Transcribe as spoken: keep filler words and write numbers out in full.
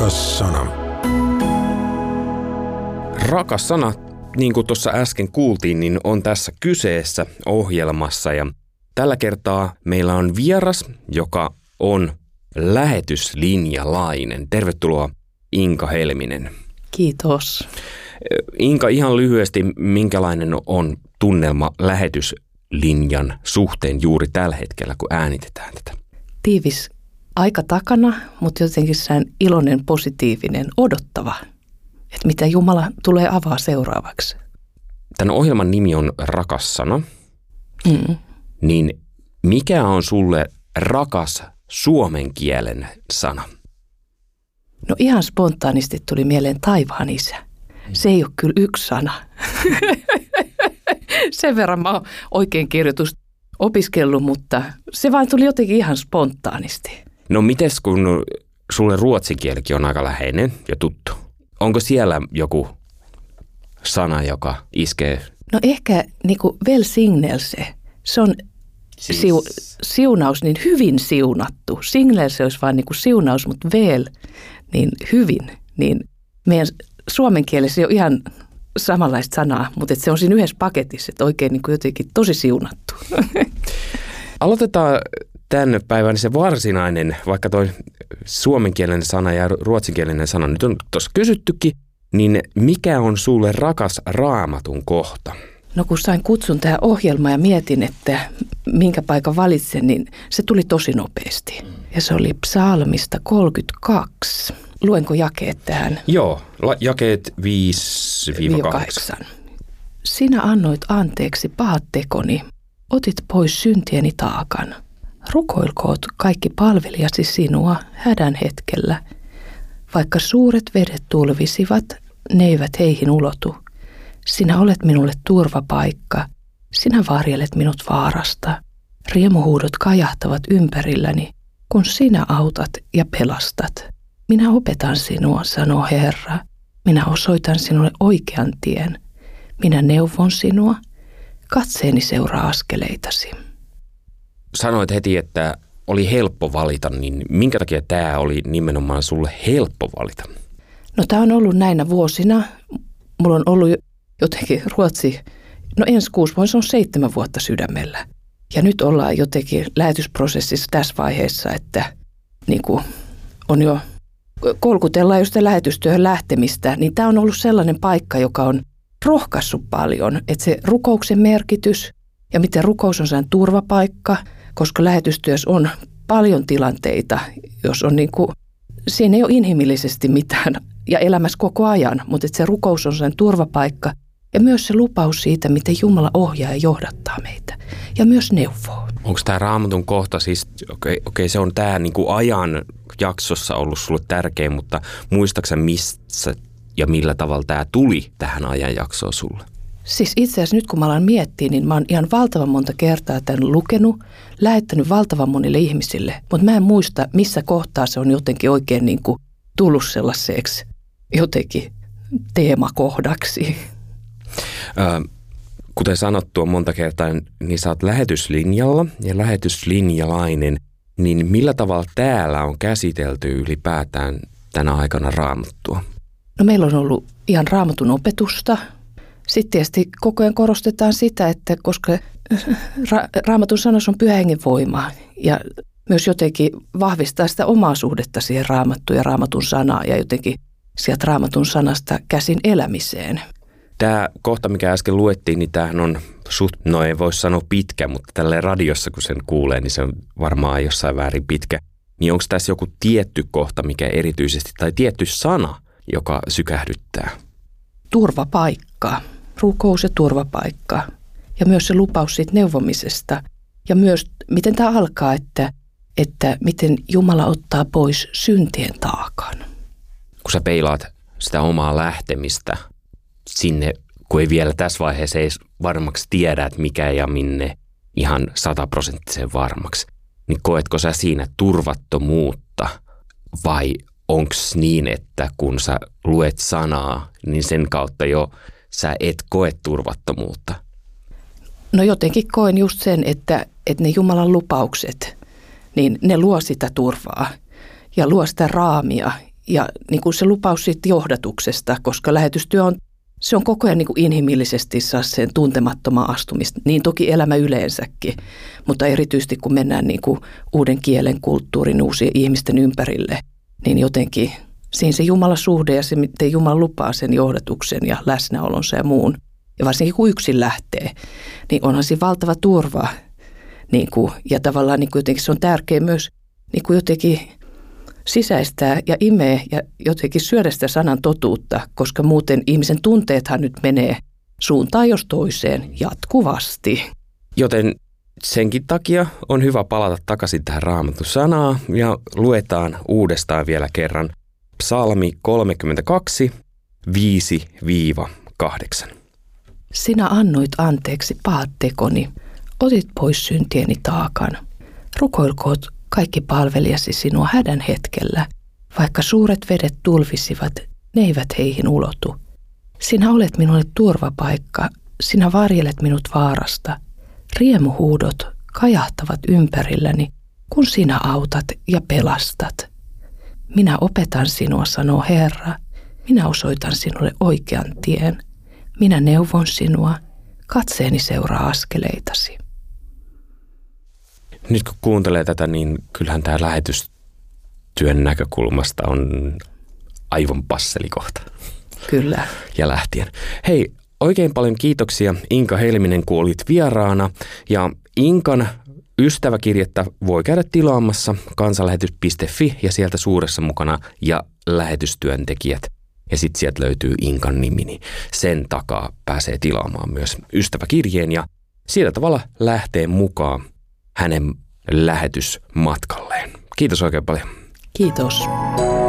Rakas sana. Rakas sana, niin kuin tuossa äsken kuultiin, niin on tässä kyseessä ohjelmassa. Ja tällä kertaa meillä on vieras, joka on lähetyslinjalainen. Tervetuloa Inka Helminen. Kiitos. Inka, ihan lyhyesti, minkälainen on tunnelma lähetyslinjan suhteen juuri tällä hetkellä, kun äänitetään tätä? Tiivis aika takana, mutta jotenkin sään iloinen, positiivinen, odottava, että mitä Jumala tulee avaa seuraavaksi. Tämän ohjelman nimi on Rakas sana. Mm. Niin mikä on sulle rakas suomen kielen sana? No ihan spontaanisti tuli mieleen taivaan isä. Se ei ole kyllä yksi sana. Sen verran mä oon oikein kirjoitusta opiskellut, mutta se vaan tuli jotenkin ihan spontaanisti. No mites kun sulle ruotsin kielikin on aika läheinen ja tuttu? Onko siellä joku sana, joka iskee? No ehkä niinku välsignelse. Se on siis siu, siunaus, niin hyvin siunattu. Signelse olisi vaan niinku siunaus, mutta väl, niin hyvin. Niin meidän suomen kielessä ei ole ihan samanlaista sanaa, mutta se on siinä yhdessä paketissa, että oikein niin kuin jotenkin tosi siunattu. Aloitetaan tänne päivän se varsinainen, vaikka toi suomenkielinen sana ja ruotsinkielinen sana nyt on tuossa kysyttykin, niin mikä on sulle rakas Raamatun kohta? No kun sain kutsun tähän ohjelmaan ja mietin, että minkä paikan valitsen, niin se tuli tosi nopeasti. Ja se oli Psalmista kolmekymmentäkaksi. Luenko jakeet tähän? Joo, jakeet viisi kahdeksan. Sinä annoit anteeksi pahat tekoni, otit pois syntieni taakan. Rukoilkoot kaikki palvelijasi sinua hädän hetkellä. Vaikka suuret vedet tulvisivat, ne eivät heihin ulotu. Sinä olet minulle turvapaikka, sinä varjelet minut vaarasta. Riemuhuudot kajahtavat ympärilläni, kun sinä autat ja pelastat. Minä opetan sinua, sanoo Herra. Minä osoitan sinulle oikean tien. Minä neuvon sinua. Katseeni seuraa askeleitasi. Sanoit heti, että oli helppo valita, niin minkä takia tämä oli nimenomaan sulle helppo valita? No tämä on ollut näinä vuosina. Mulla on ollut jotenkin ruotsi, no ensi kuusi vuonna se on seitsemän vuotta sydämellä. Ja nyt ollaan jotenkin lähetysprosessissa tässä vaiheessa, että niin kuin on jo kolkutellaan jo sitä lähetystyöhön lähtemistä, niin tämä on ollut sellainen paikka, joka on rohkaissut paljon, että se rukouksen merkitys ja miten rukous on sen turvapaikka, koska lähetystyössä on paljon tilanteita, jos on niin kuin, siinä ei ole inhimillisesti mitään ja elämässä koko ajan, mutta että se rukous on sen turvapaikka ja myös se lupaus siitä, miten Jumala ohjaa ja johdattaa meitä ja myös neuvoo. Onko tämä Raamatun kohta siis, okei, okay, okay, se on tämä niinku ajan jaksossa ollut sulle tärkeä, mutta muistaaksä missä ja millä tavalla tämä tuli tähän ajanjaksoon sulle? Siis itse asiassa nyt kun mä alan miettiä, niin mä oon ihan valtavan monta kertaa tämän lukenut, lähettänyt valtavan monille ihmisille, mutta mä en muista missä kohtaa se on jotenkin oikein niin kuin tullut sellaiseksi jotenkin teemakohdaksi. Ö, kuten sanottua monta kertaa, niin sä oot lähetyslinjalla ja lähetyslinjalainen, niin millä tavalla täällä on käsitelty ylipäätään tänä aikana Raamattua? No meillä on ollut ihan Raamatun opetusta. Sitten tietysti koko ajan korostetaan sitä, että koska ra- Raamatun sanassa on pyhän hengen voimaa ja myös jotenkin vahvistaa sitä omaa suhdetta siihen Raamattuun ja Raamatun sanaa ja jotenkin sieltä Raamatun sanasta käsin elämiseen. Tämä kohta, mikä äsken luettiin, niin tämähän on suht, no ei voi sanoa pitkä, mutta tälleen radiossa kun sen kuulee, niin se on varmaan jossain väärin pitkä. Niin onko tässä joku tietty kohta, mikä erityisesti, tai tietty sana, joka sykähdyttää? Turvapaikka, rukous ja turvapaikka ja myös se lupaus siitä neuvomisesta ja myös miten tämä alkaa, että, että miten Jumala ottaa pois syntien taakan. Kun sä peilaat sitä omaa lähtemistä sinne, kun ei vielä tässä vaiheessa ei varmaksi tiedä, että mikä ja minne ihan sataprosenttisen varmaksi, niin koetko sä siinä turvattomuutta vai onko niin, että kun sä luet sanaa, niin sen kautta jo sä et koe turvattomuutta? No jotenkin koen just sen, että, että ne Jumalan lupaukset, niin ne luo sitä turvaa ja luo sitä raamia ja niin kuin se lupaus siitä johdatuksesta, koska lähetystyö on, se on koko ajan niin kuin inhimillisesti saa sen tuntemattoman astumista, niin toki elämä yleensäkin, mutta erityisesti kun mennään niin kuin uuden kielen, kulttuurin, uusien ihmisten ympärille, niin jotenkin siinä se Jumalan suhde ja se, miten Jumala lupaa sen johdatuksen ja läsnäolonsa ja muun, ja varsinkin kun yksin lähtee, niin onhan siinä valtava turva. Niin kuin, ja tavallaan niin kuin jotenkin se on tärkeää myös niin kuin jotenkin sisäistää ja imee ja jotenkin syödä sitä sanan totuutta, koska muuten ihmisen tunteethan nyt menee suuntaan jos toiseen jatkuvasti. Joten senkin takia on hyvä palata takaisin tähän Raamatun sanaan ja luetaan uudestaan vielä kerran Psalmi kolmekymmentäkaksi, viisi kahdeksan. Sinä annoit anteeksi pahat tekoni, otit pois syntieni taakan. Rukoilkoot kaikki palvelijasi sinua hädän hetkellä, vaikka suuret vedet tulvisivat, ne eivät heihin ulotu. Sinä olet minulle turvapaikka, sinä varjelet minut vaarasta. Riemuhuudot kajahtavat ympärilläni, kun sinä autat ja pelastat. Minä opetan sinua, sanoo Herra. Minä osoitan sinulle oikean tien. Minä neuvon sinua, katseeni seuraa askeleitasi. Nyt kun kuuntelee tätä, niin kyllähän tämä lähetystyön näkökulmasta on aivan passelikohta. Kyllä. Ja lähtien. Hei, oikein paljon kiitoksia Inka Helminen, kun olit vieraana. Ja Inkan ystäväkirjettä voi käydä tilaamassa kansanlähetys piste fi ja sieltä suuressa mukana ja lähetystyöntekijät. Ja sitten sieltä löytyy Inkan nimi, niin sen takaa pääsee tilaamaan myös ystäväkirjeen ja sillä tavalla lähtee mukaan hänen lähetysmatkalleen. Kiitos oikein paljon. Kiitos.